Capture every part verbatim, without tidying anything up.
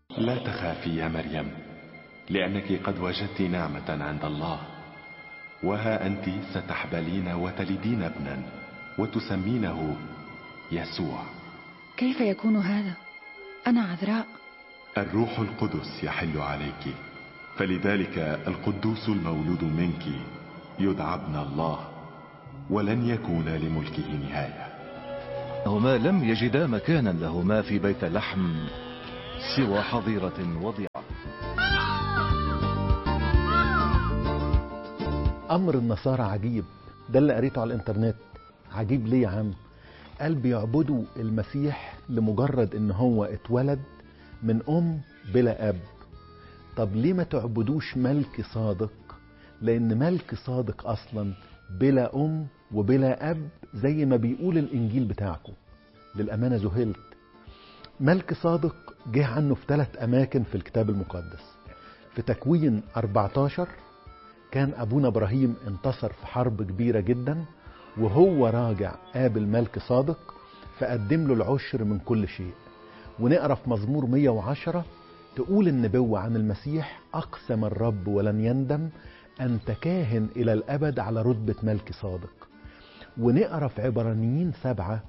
لا تخافي يا مريم، لأنك قد وجدت نعمة عند الله، وها أنت ستحبلين وتلدين ابنا وتسمينه يسوع. كيف يكون هذا؟ أنا عذراء. الروح القدس يحل عليك، فلذلك القدوس المولود منك يدعى ابن الله، ولن يكون لملكه نهاية. هما لم يجدا مكانا لهما في بيت لحم سوى حظيرة وضيعة. أمر النصارى عجيب، ده اللي قريته على الإنترنت. عجيب ليه يا عم؟ قال بيعبدوا المسيح لمجرد إن هو اتولد من أم بلا أب. طب ليه ما تعبدوش ملك صادق؟ لأن ملك صادق أصلا بلا أم وبلا أب زي ما بيقول الإنجيل بتاعكم. للأمانة ذهلت. ملك صادق جه عنه في ثلاث أماكن في الكتاب المقدس. في تكوين أربعة عشر كان أبونا إبراهيم انتصر في حرب كبيرة جدا، وهو راجع قابل ملك صادق فقدم له العشر من كل شيء. ونقرأ في مزمور مية وعشرة تقول النبوة عن المسيح: أقسم الرب ولن يندم أنت كاهن إلى الأبد على رتبة ملك صادق. ونقرأ في عبرانيين سبعة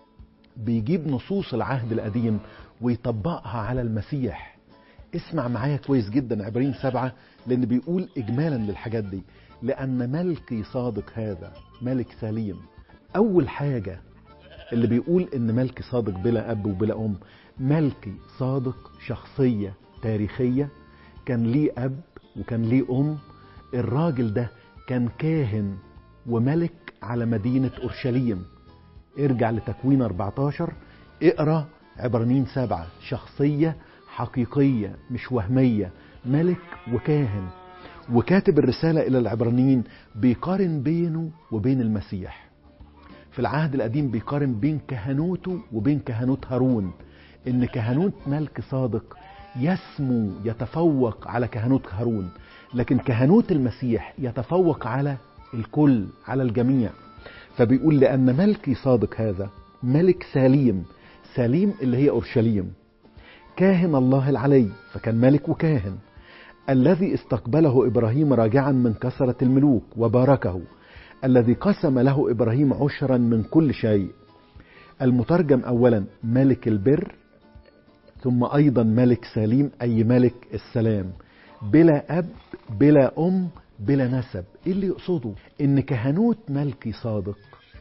بيجيب نصوص العهد القديم ويطبقها على المسيح. اسمع معايا كويس جدا عبرانيين سبعة، لأن بيقول إجمالا للحاجات دي: لأن ملكي صادق هذا ملك سليم. أول حاجة اللي بيقول إن ملكي صادق بلا أب وبلا أم، ملكي صادق شخصية تاريخية، كان ليه أب وكان ليه أم. الراجل ده كان كاهن وملك على مدينة أورشليم. ارجع لتكوين أربعة عشر، اقرأ عبرانيين سبعة. شخصية حقيقية مش وهمية، ملك وكاهن. وكاتب الرسالة إلى العبرانيين بيقارن بينه وبين المسيح. في العهد القديم بيقارن بين كهنوته وبين كهنوت هارون، إن كهنوت ملك صادق يسمو يتفوق على كهنوت هارون، لكن كهنوت المسيح يتفوق على الكل، على الجميع. فبيقول: لأن ملكي صادق هذا ملك سليم. سليم اللي هي أورشليم. كاهن الله العلي، فكان ملك وكاهن. الذي استقبله إبراهيم راجعا من كثرة الملوك وباركه، الذي قسم له إبراهيم عشرا من كل شيء. المترجم أولا ملك البر، ثم أيضا ملك سليم أي ملك السلام، بلا أب بلا أم بلا نسب. إيه اللي يقصده؟ إن كهنوت ملكي صادق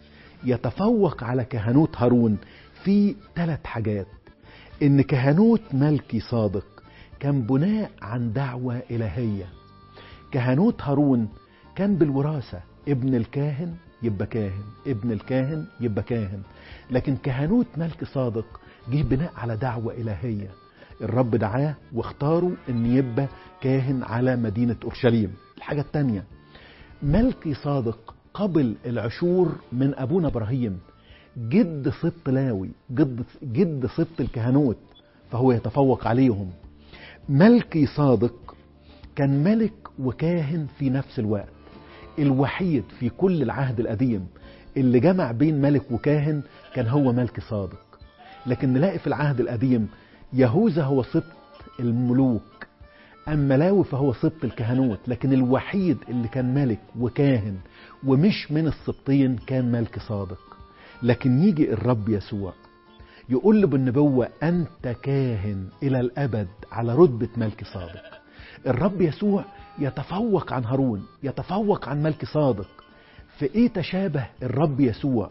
يتفوق على كهنوت هارون في ثلاث حاجات. إن كهنوت ملكي صادق كان بناء عن دعوة إلهية. كهنوت هارون كان بالوراثة، ابن الكاهن يبقى كاهن، ابن الكاهن يبقى كاهن. لكن كهنوت ملك صادق جه بناء على دعوة إلهية. الرب دعاه واختاره ان يبقى كاهن على مدينة أورشليم. الحاجة التانية، ملكي صادق قبل العشور من أبونا إبراهيم، جد سبط لاوي، جد, جد سبط الكهنوت، فهو يتفوق عليهم. ملكي صادق كان ملك وكاهن في نفس الوقت. الوحيد في كل العهد القديم اللي جمع بين ملك وكاهن كان هو ملكي صادق. لكن نلاقي في العهد القديم يهوذا هو سبط الملوك، أما لاوي فهو سبط الكهنوت. لكن الوحيد اللي كان ملك وكاهن ومش من السبطين كان ملك صادق. لكن يجي الرب يسوع يقول له بالنبوة: أنت كاهن إلى الأبد على رتبة ملك صادق. الرب يسوع يتفوق عن هارون، يتفوق عن ملك صادق. في إيه تشابه الرب يسوع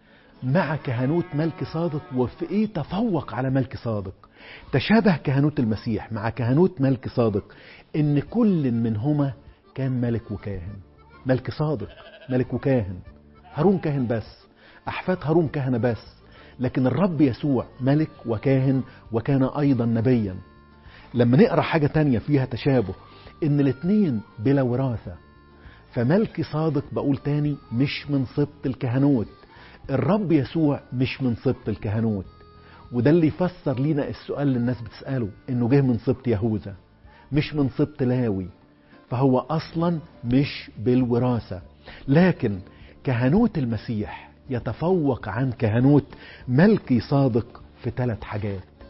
مع كهنوت ملك صادق، وفي إيه تفوق على ملك صادق؟ تشابه كهنوت المسيح مع كهنوت ملك صادق إن كل منهما كان ملك وكاهن. ملك صادق ملك وكاهن، هارون كاهن بس، أحفاد هارون كهنة بس. لكن الرب يسوع ملك وكاهن، وكان أيضا نبيا. لما نقرأ حاجة تانية فيها تشابه، إن الاثنين بلا وراثة. فملك صادق بقول تاني مش من سبط الكهنوت، الرب يسوع مش من سبط الكهنوت. وده اللي يفسر لنا السؤال اللي الناس بتسأله، إنه جه من سبط يهوذا مش من سبط لاوي، فهو أصلا مش بالوراثة. لكن كهنوت المسيح يتفوق عن كهنوت ملكي صادق في ثلاث حاجات.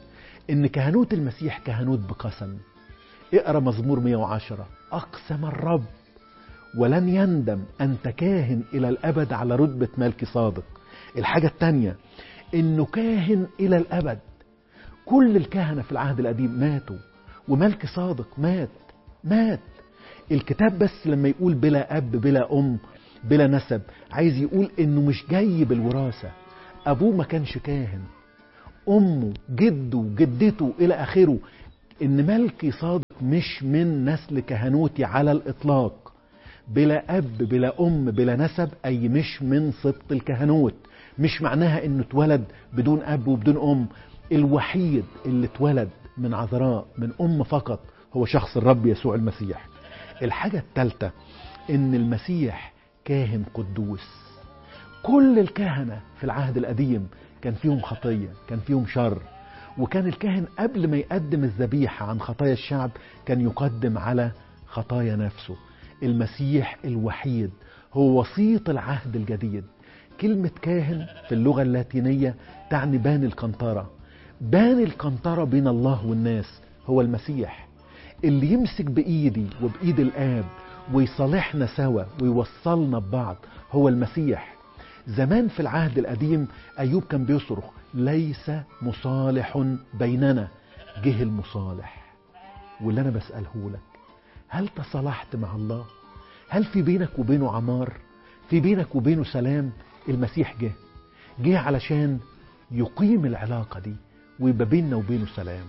إن كهنوت المسيح كهنوت بقسم. اقرأ مزمور مئة وعشرة: أقسم الرب ولن يندم أنت كاهن إلى الأبد على رتبة ملك صادق. الحاجة التانية إنه كاهن إلى الأبد. كل الكهنة في العهد القديم ماتوا، وملك صادق مات مات. الكتاب بس لما يقول بلا أب بلا أم بلا نسب، عايز يقول إنه مش جاي بالوراثة. أبوه ما كانش كاهن، أمه جده جدته إلى آخره. إن ملكي صادق مش من نسل كهنوتي على الإطلاق. بلا أب بلا أم بلا نسب، أي مش من سبط الكهنوت. مش معناها إنه اتولد بدون أب وبدون أم. الوحيد اللي اتولد من عذراء من أم فقط هو شخص الرب يسوع المسيح. الحاجة الثالثة إن المسيح كاهن قدوس. كل الكهنة في العهد القديم كان فيهم خطية، كان فيهم شر، وكان الكاهن قبل ما يقدم الذبيحة عن خطايا الشعب كان يقدم على خطايا نفسه. المسيح الوحيد هو وسيط العهد الجديد. كلمة كاهن في اللغة اللاتينية تعني بان القنطرة. بان القنطرة بين الله والناس هو المسيح، اللي يمسك بإيدي وبإيد الآب ويصالحنا سوا ويوصلنا ببعض هو المسيح. زمان في العهد القديم أيوب كان بيصرخ: ليس مصالح بيننا. جه المصالح. واللي أنا بسأله لك، هل تصالحت مع الله؟ هل في بينك وبينه عمار؟ في بينك وبينه سلام؟ المسيح جه جه علشان يقيم العلاقة دي ويبقى بيننا وبينه سلام.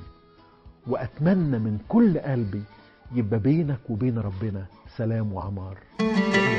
وأتمنى من كل قلبي يبقى بينك وبين ربنا سلام وعمار.